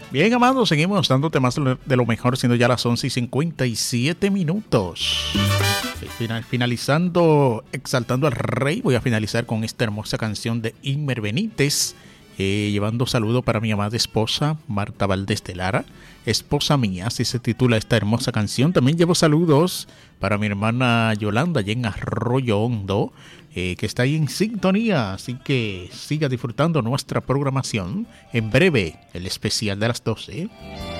Bien, amados, seguimos dándote más de lo mejor, siendo ya las 11:57 minutos. Finalizando, exaltando al Rey, voy a finalizar con esta hermosa canción de Inmer Benítez, llevando saludo para mi amada esposa, Marta Valdés de Lara, esposa mía, así se titula esta hermosa canción. También llevo saludos para mi hermana Yolanda, allá en Arroyo Hondo, que está ahí en sintonía, así que siga disfrutando nuestra programación. En breve, el especial de las 12.